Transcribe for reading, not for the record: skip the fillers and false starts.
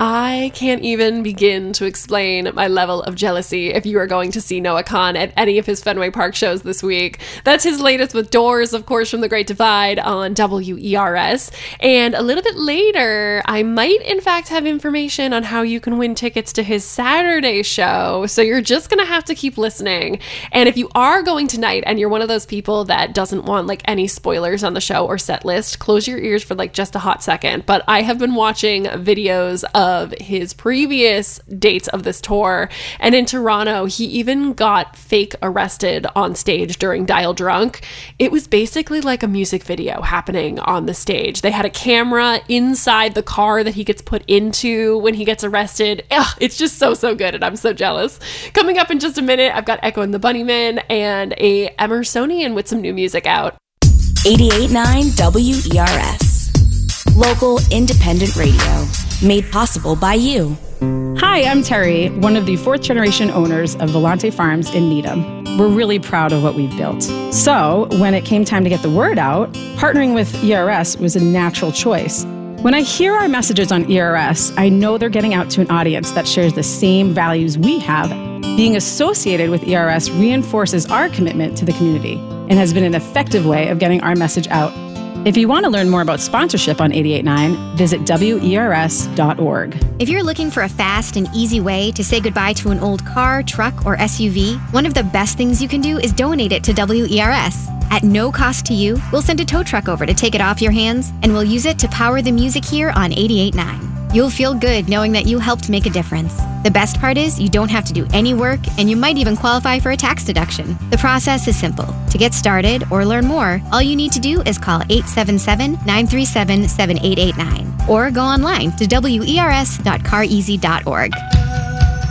I can't even begin to explain my level of jealousy if you are going to see Noah Kahan at any of his Fenway Park shows this week. That's his latest with Doors, of course, from The Great Divide on WERS. And a little bit later, I might in fact have information on how you can win tickets to his Saturday show. So you're just going to have to keep listening. And if you are going tonight and you're one of those people that doesn't want like any spoilers on the show or set list, close your ears for like just a hot second. But I have been watching videos of his previous dates of this tour, and in Toronto he even got fake arrested on stage during Dial Drunk. It was basically like a music video happening on the stage. They had a camera inside the car that he gets put into when he gets arrested. Ugh, it's just so good, and I'm so jealous. Coming up in just a minute, I've got Echo and the Bunnymen and a Emersonian with some new music out. 88.9 WERS. Local independent radio. Made possible by you. Hi, I'm Terry, one of the fourth generation owners of Volante Farms in Needham. We're really proud of what we've built. So when it came time to get the word out, partnering with ERS was a natural choice. When I hear our messages on ERS, I know they're getting out to an audience that shares the same values we have. Being associated with ERS reinforces our commitment to the community and has been an effective way of getting our message out. If you want to learn more about sponsorship on 88.9, visit WERS.org. If you're looking for a fast and easy way to say goodbye to an old car, truck, or SUV, one of the best things you can do is donate it to WERS. At no cost to you, we'll send a tow truck over to take it off your hands, and we'll use it to power the music here on 88.9. You'll feel good knowing that you helped make a difference. The best part is you don't have to do any work, and you might even qualify for a tax deduction. The process is simple. To get started or learn more, all you need to do is call 877-937-7889 or go online to wers.careasy.org.